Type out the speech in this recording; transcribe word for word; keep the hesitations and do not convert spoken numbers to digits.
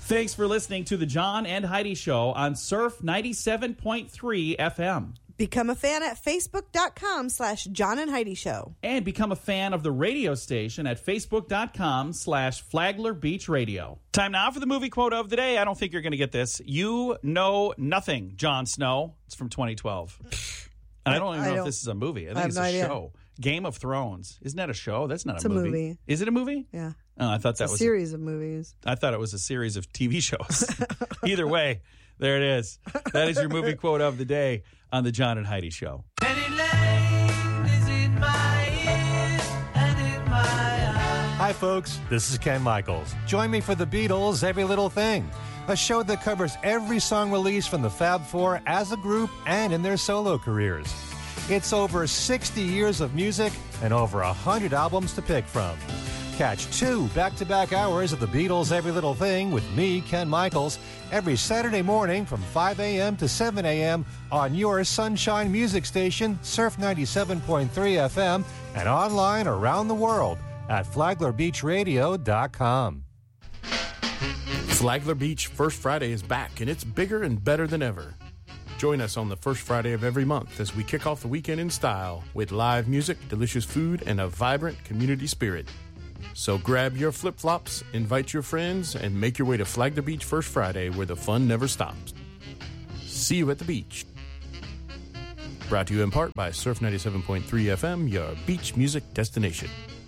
Thanks for listening to the John and Heidi Show on Surf ninety-seven point three F M. Become a fan at facebook.com slash John and Heidi Show. And become a fan of the radio station at facebook.com slash Flagler Beach Radio. Time now for the movie quote of the day. I don't think you're going to get this. You know nothing, Jon Snow. It's from twenty twelve. And I don't even I know don't, if this is a movie. I think I it's no a idea. show. Game of Thrones. Isn't that a show? That's not It's a a movie. movie. Is it a movie? Yeah. Oh, I thought that It's a was series of movies. I thought it was a series of T V shows. Either way, there it is. That is your movie quote of the day on the John and Heidi Show. Hi, folks. This is Ken Michaels. Join me for The Beatles' Every Little Thing, a show that covers every song released from the Fab Four as a group and in their solo careers. It's over sixty years of music and over one hundred albums to pick from. Catch two back-to-back hours of The Beatles' Every Little Thing with me, Ken Michaels, every Saturday morning from five a.m. to seven a.m. on your Sunshine Music Station, Surf ninety-seven point three F M, and online around the world at flagler beach radio dot com. Flagler Beach First Friday is back, and it's bigger and better than ever. Join us on the first Friday of every month as we kick off the weekend in style with live music, delicious food, and a vibrant community spirit. So grab your flip-flops, invite your friends, and make your way to Flagler Beach First Friday, where the fun never stops. See you at the beach. Brought to you in part by Surf ninety-seven point three F M, your beach music destination.